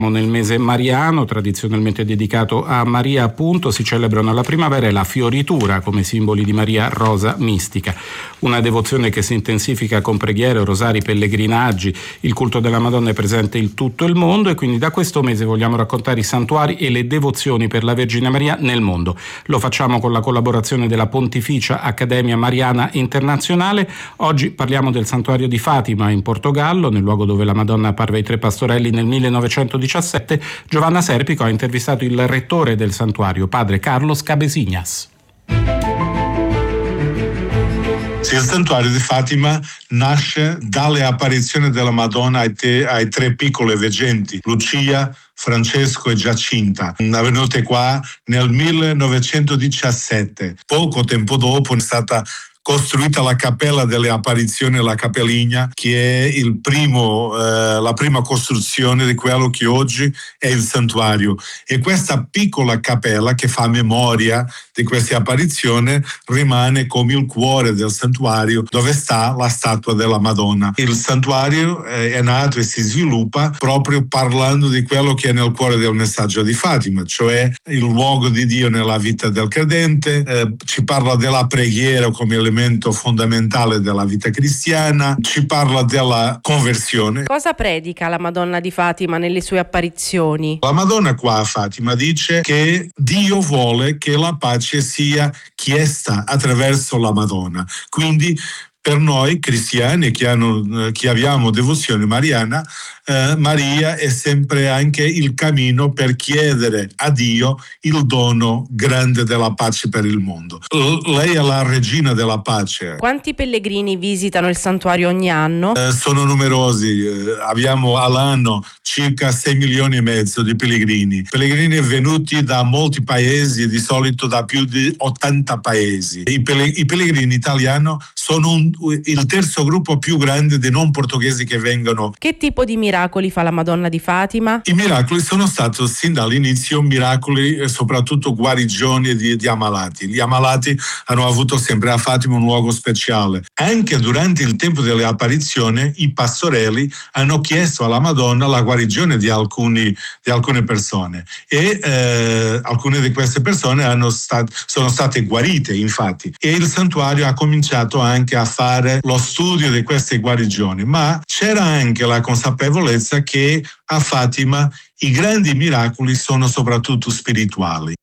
Nel mese mariano, tradizionalmente dedicato a Maria, appunto, si celebrano la primavera e la fioritura come simboli di Maria Rosa mistica. Una devozione che si intensifica con preghiere, rosari, pellegrinaggi. Il culto della Madonna è presente in tutto il mondo e quindi da questo mese vogliamo raccontare i santuari e le devozioni per la Vergine Maria nel mondo. Lo facciamo con la collaborazione della Pontificia Accademia Mariana Internazionale. Oggi parliamo del santuario di Fatima in Portogallo, nel luogo dove la Madonna apparve ai tre pastorelli nel 1917. Giovanna Serpico ha intervistato il rettore del santuario, padre Carlos Cabesinhas. Sì, il santuario di Fatima nasce dalle apparizioni della Madonna ai tre piccole veggenti, Lucia, Francesco e Giacinta, avvenute qua nel 1917. Poco tempo dopo è stata costruita la cappella delle apparizioni, la Cappellinha, che è la prima costruzione di quello che oggi è il santuario. E questa piccola cappella che fa memoria di queste apparizioni rimane come il cuore del santuario, dove sta la statua della Madonna. Il santuario è nato e si sviluppa proprio parlando di quello che è nel cuore del messaggio di Fatima, cioè il luogo di Dio nella vita del credente. Ci parla della preghiera come elemento fondamentale della vita cristiana, ci parla della conversione. Cosa predica la Madonna di Fatima nelle sue apparizioni? La Madonna qua a Fatima dice che Dio vuole che la pace sia chiesta attraverso la Madonna. Quindi per noi cristiani che abbiamo devozione mariana, Maria è sempre anche il cammino per chiedere a Dio il dono grande della pace per il mondo. Lei è la regina della pace. Quanti pellegrini visitano il santuario ogni anno? Sono numerosi, abbiamo all'anno circa 6 milioni e mezzo di pellegrini venuti da molti paesi, di solito da più di 80 paesi. I pellegrini italiani sono il terzo gruppo più grande di non portoghesi che vengono. Che tipo di miracoli fa la Madonna di Fatima? I miracoli sono stati sin dall'inizio miracoli e soprattutto guarigioni di ammalati. Gli ammalati hanno avuto sempre a Fatima un luogo speciale. Anche durante il tempo delle apparizioni i pastorelli hanno chiesto alla Madonna la guarigione di alcune persone e alcune di queste persone sono state guarite, infatti, e il santuario ha cominciato anche a fare lo studio di queste guarigioni, ma c'era anche la consapevolezza che a Fatima i grandi miracoli sono soprattutto spirituali.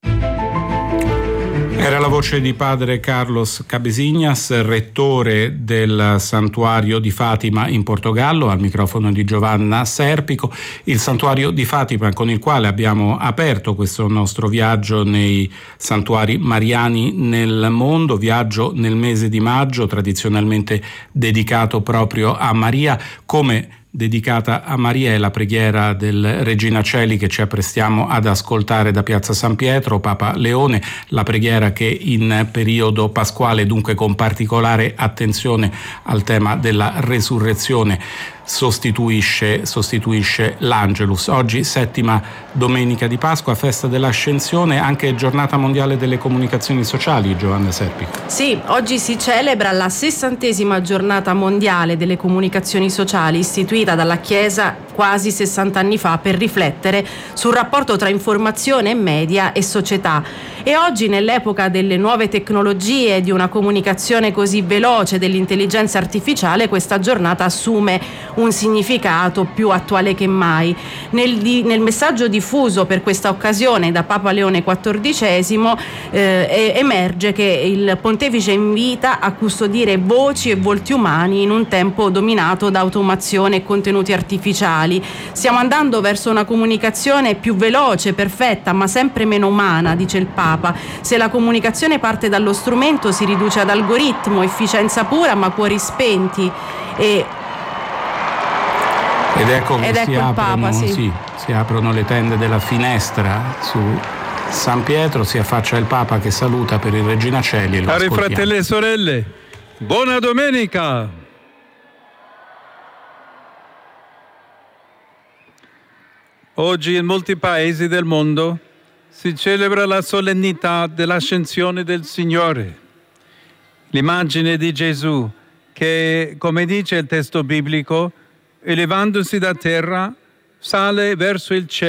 Era la voce di padre Carlos Cabesinhas, rettore del santuario di Fatima in Portogallo, al microfono di Giovanna Serpico. Il santuario di Fatima con il quale abbiamo aperto questo nostro viaggio nei santuari mariani nel mondo, viaggio nel mese di maggio, tradizionalmente dedicato proprio a Maria. Come dedicata a Maria è la preghiera del Regina Coeli che ci apprestiamo ad ascoltare da Piazza San Pietro, Papa Leone, la preghiera che in periodo pasquale, dunque con particolare attenzione al tema della resurrezione, sostituisce l'Angelus. Oggi, settima domenica di Pasqua, festa dell'Ascensione, anche giornata mondiale delle comunicazioni sociali, Giovanna Serpico. Sì, oggi si celebra la 60ª giornata mondiale delle comunicazioni sociali, istituita dalla Chiesa quasi 60 anni fa per riflettere sul rapporto tra informazione, media e società. E oggi, nell'epoca delle nuove tecnologie, di una comunicazione così veloce, dell'intelligenza artificiale, questa giornata assume un significato più attuale che mai. Nel messaggio diffuso per questa occasione da Papa Leone XIV emerge che il pontefice invita a custodire voci e volti umani in un tempo dominato da automazione e contenuti artificiali. Stiamo andando verso una comunicazione più veloce, perfetta, ma sempre meno umana, dice il Papa. Se la comunicazione parte dallo strumento si riduce ad algoritmo, efficienza pura ma cuori spenti. Ed ecco si aprono le tende della finestra su San Pietro, si affaccia il Papa che saluta per il Regina Coeli e lo Cari ascoltiamo. fratelli e sorelle, buona domenica! Oggi in molti paesi del mondo si celebra la solennità dell'ascensione del Signore. L'immagine di Gesù che, come dice il testo biblico, elevandosi da terra, sale verso il cielo.